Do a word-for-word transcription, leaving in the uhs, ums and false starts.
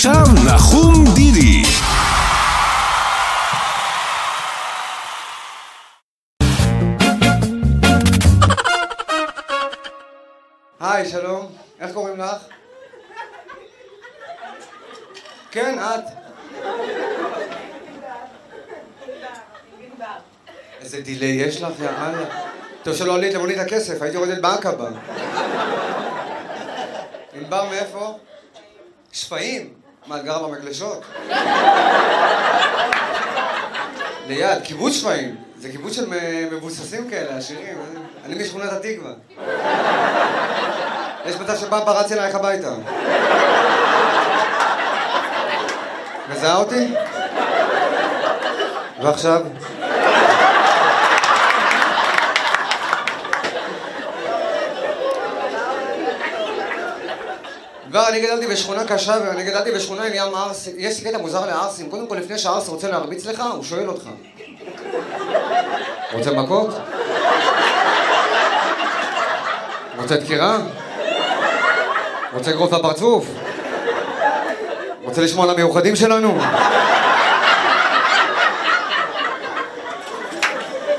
עכשיו נחום דידי. היי, שלום. איך קוראים לך? כן, את. איזה דילי יש לך, יאללה. טוב שלא עלית למונית הכסף, הייתי יורדת בעקבה. ענבר מאיפה? שפיים? מה, את גרה במגלשות? ליד, קיבוץ שפיים. זה קיבוץ של מבוססים כאלה, עשירים. אני משכונת התקווה. יש מצב שבא פרץ אלייך הביתה. מזהה אותי? ועכשיו? כבר אני גדלתי בשכונה קשה ואני גדלתי בשכונה עם ים ארס. יש לי קטע מוזר לארסים. קודם כל, לפני שהארס רוצה להרביץ לך, הוא שואל אותך. רוצה מכות? רוצה דקירה? רוצה גרוף לפרצוף? רוצה לשמוע על המיוחדים שלנו?